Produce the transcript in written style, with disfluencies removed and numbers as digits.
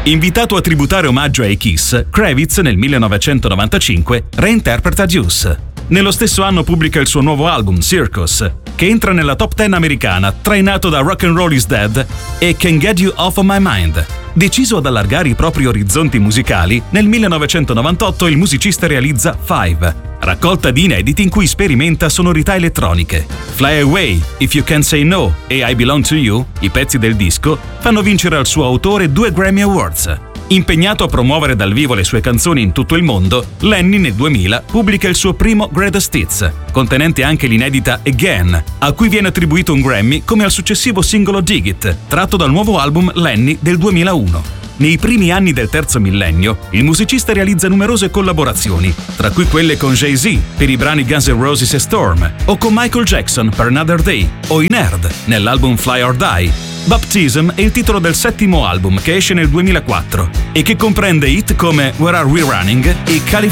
Invitato a tributare omaggio ai Kiss, Kravitz nel 1995 reinterpreta Deuce. Nello stesso anno pubblica il suo nuovo album, Circus, che entra nella top 10 americana, trainato da Rock and Roll is Dead e Can't Get You Off of My Mind. Deciso ad allargare i propri orizzonti musicali, nel 1998 il musicista realizza Five, raccolta di inediti in cui sperimenta sonorità elettroniche. Fly Away, If You Can't Say No e I Belong to You, i pezzi del disco, fanno vincere al suo autore 2 Grammy Awards. Impegnato a promuovere dal vivo le sue canzoni in tutto il mondo, Lenny nel 2000 pubblica il suo primo Greatest Hits, contenente anche l'inedita Again, a cui viene attribuito un Grammy come al successivo singolo Dig It, tratto dal nuovo album Lenny del 2001. Nei primi anni del terzo millennio, il musicista realizza numerose collaborazioni, tra cui quelle con Jay-Z per i brani Guns N' Roses e Storm, o con Michael Jackson per Another Day, o i Nerd nell'album Fly or Die. Baptism è il titolo del 7° album che esce nel 2004 e che comprende hit come Where Are We Running e California.